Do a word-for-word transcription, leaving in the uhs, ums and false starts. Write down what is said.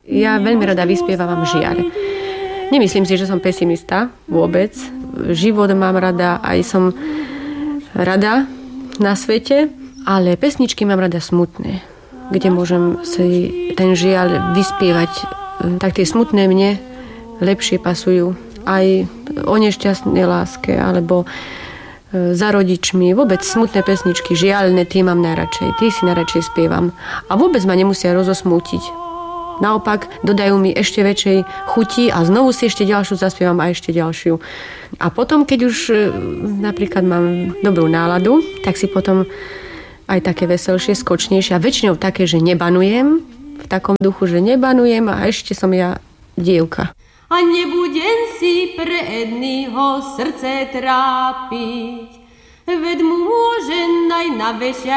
Ja veľmi rada vyspievam žiaľ. Nemyslím si, že som pesimista vôbec. Život mám rada, aj som rada na svete, ale pesničky mám rada smutné, kde môžem si ten žiaľ vyspievať. Tak tie smutné mne lepšie pasujú. Aj o nešťastnej láske, alebo za rodičmi. Vôbec smutné pesničky, žiaľné, tie mám najradšej. Tie si najradšej spievam. A vôbec ma nemusia rozosmútiť. Naopak, dodajú mi ešte väčšej chuti a znovu si ešte ďalšiu zaspievam a ešte ďalšiu. A potom, keď už napríklad mám dobrú náladu, tak si potom aj také veselšie, skočnejšie a väčšinou také, že nebanujem, v takom duchu, že nebanujem a ešte som ja dievka. A nebudem si pre jedného srdce trápiť, veď mu môže aj na veša